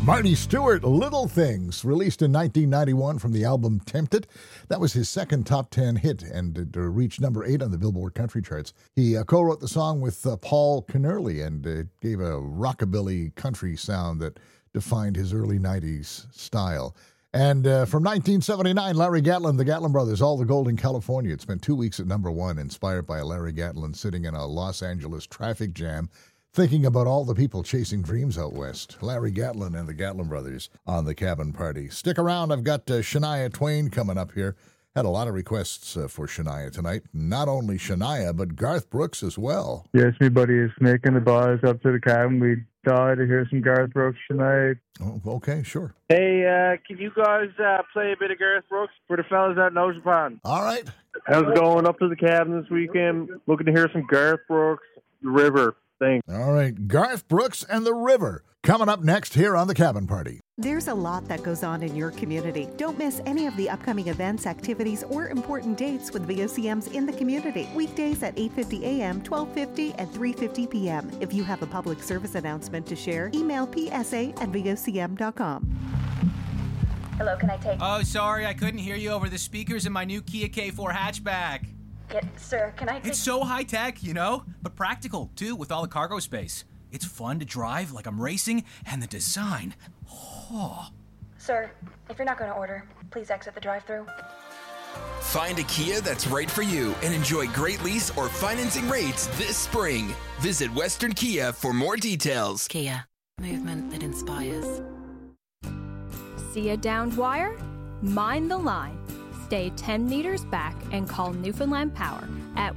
Marty Stewart, Little Things, released in 1991 from the album Tempted. That was his second top 10 hit and it reached number 8 on the Billboard Country Charts. He co-wrote the song with Paul Kennerly and gave a rockabilly country sound that defined his early 90s style. And from 1979, Larry Gatlin, the Gatlin Brothers, All the Gold in California. It spent 2 weeks at number 1, inspired by Larry Gatlin sitting in a Los Angeles traffic jam, thinking about all the people chasing dreams out west. Larry Gatlin and the Gatlin Brothers on the Cabin Party. Stick around. I've got Shania Twain coming up here. Had a lot of requests for Shania tonight. Not only Shania, but Garth Brooks as well. Yes, me buddy is making the boys up to the cabin. We die to hear some Garth Brooks tonight. Oh, okay, sure. Hey, can you guys play a bit of Garth Brooks for the fellas out in Ocean Pond? All right. How's it going up to the cabin this weekend? Looking to hear some Garth Brooks, The River. Thanks. All right, Garth Brooks and The River coming up next here on the Cabin Party. There's a lot that goes on in your community. Don't miss any of the upcoming events, activities, or important dates with VOCMs in the community. Weekdays at 8:50 a.m., 12:50, and 3:50 p.m. If you have a public service announcement to share, email psa@vocm.com. Hello, can I take... Oh, sorry, I couldn't hear you over the speakers in my new Kia K4 hatchback. Yeah, sir, can I take... It's so high-tech, you know, but practical, too, with all the cargo space. It's fun to drive like I'm racing, and the design... Oh. Sir, if you're not going to order, please exit the drive-thru. Find a Kia that's right for you and enjoy great lease or financing rates this spring. Visit Western Kia for more details. Kia, movement that inspires. See a downed wire? Mind the line. Stay 10 meters back and call Newfoundland Power at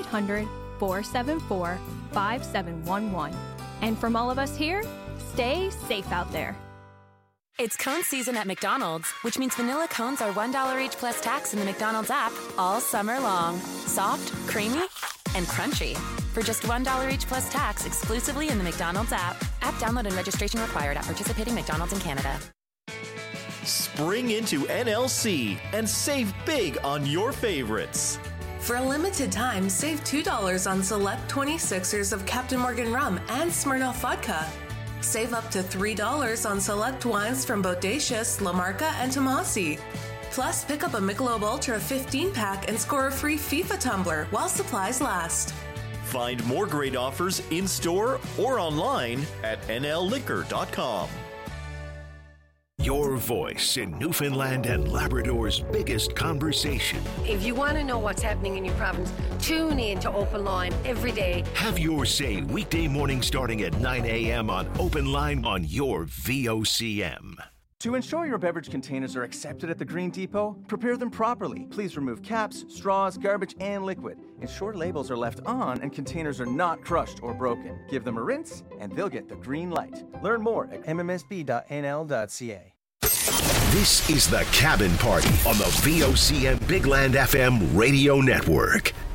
1-800-474-5711. And from all of us here, stay safe out there. It's cone season at McDonald's, which means vanilla cones are $1 each plus tax in the McDonald's app all summer long. Soft, creamy, and crunchy. For just $1 each plus tax exclusively in the McDonald's app. App download and registration required at participating McDonald's in Canada. Spring into NLC and save big on your favorites. For a limited time, save $2 on select 26ers of Captain Morgan rum and Smirnoff vodka. Save up to $3 on select wines from Bodacious, La Marca, and Tomasi. Plus, pick up a Michelob Ultra 15-pack and score a free FIFA tumbler while supplies last. Find more great offers in-store or online at nlliquor.com. Your voice in Newfoundland and Labrador's biggest conversation. If you want to know what's happening in your province, tune in to Open Line every day. Have your say weekday morning starting at 9 a.m. on Open Line on your VOCM. To ensure your beverage containers are accepted at the Green Depot, prepare them properly. Please remove caps, straws, garbage, and liquid. Ensure labels are left on and containers are not crushed or broken. Give them a rinse and they'll get the green light. Learn more at mmsb.nl.ca. This is the Cabin Party on the VOCM Big Land FM radio network.